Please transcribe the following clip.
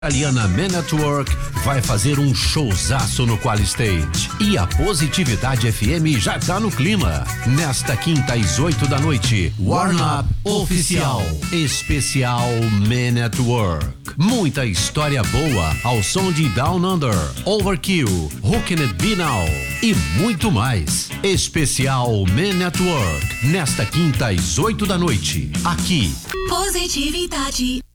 Italiana Man Network vai fazer um showzaço no Qual State. E a Positividade FM já tá no clima. Nesta quinta às 8 da noite, Warm Up Oficial. Especial Man Network. Muita história boa ao som de Down Under, Overkill, Who Can It Be Now e muito mais. Especial Man Network. Nesta quinta às 8 da noite. Aqui. Positividade.